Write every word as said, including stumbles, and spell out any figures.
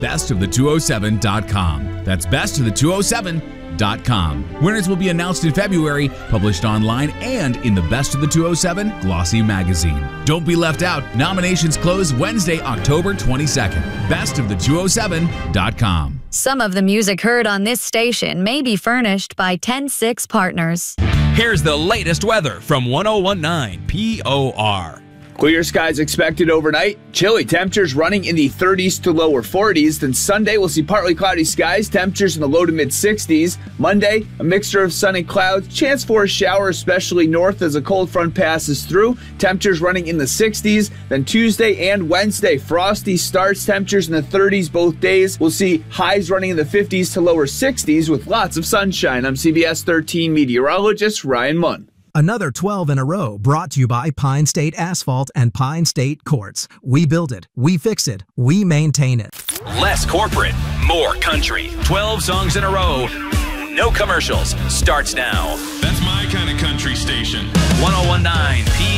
best of the two oh seven dot com. That's best of the two oh seven dot com. Winners will be announced in February, published online and in the Best of the two oh seven Glossy magazine. Don't be left out. Nominations close Wednesday, October twenty-second. best of the two oh seven dot com. Some of the music heard on this station may be furnished by ten six Partners. Here's the latest weather from one oh one point nine P O R. Clear skies expected overnight. Chilly temperatures running in the thirties to lower forties. Then Sunday, we'll see partly cloudy skies, temperatures in the low to mid sixties. Monday, a mixture of sun and clouds. Chance for a shower, especially north as a cold front passes through. Temperatures running in the sixties. Then Tuesday and Wednesday, frosty starts. Temperatures in the thirties both days. We'll see highs running in the fifties to lower sixties with lots of sunshine. I'm C B S thirteen meteorologist Ryan Munn. Another twelve in a row brought to you by Pine State Asphalt and Pine State Quartz. We build it, we fix it, we maintain it. Less corporate, more country. twelve songs in a row. No commercials. Starts now. That's my kind of country station. one oh one point nine P